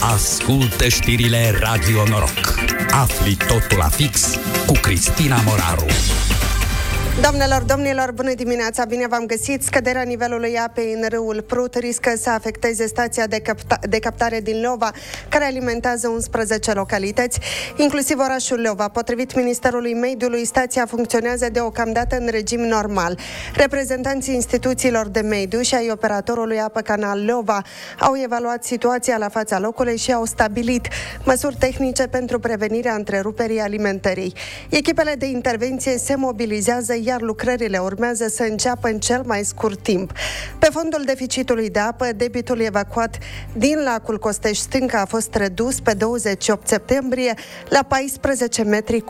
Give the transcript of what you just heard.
Ascultă știrile Radio Noroc. Afli totul la fix cu Cristina Moraru. Doamnelor, domnilor, bună dimineața, bine v-am găsit. Scăderea nivelului apei în râul Prut riscă să afecteze stația de captare din Leova, care alimentează 11 localități, inclusiv orașul Leova. Potrivit Ministerului Mediului, stația funcționează deocamdată în regim normal. Reprezentanții instituțiilor de mediu și ai operatorului Apă Canal Leova au evaluat situația la fața locului și au stabilit măsuri tehnice pentru prevenirea întreruperii alimentării. Echipele de intervenție se mobilizează, iar lucrările urmează să înceapă în cel mai scurt timp. Pe fondul deficitului de apă, debitul evacuat din lacul Costești Stânca a fost redus pe 28 septembrie la 14 metri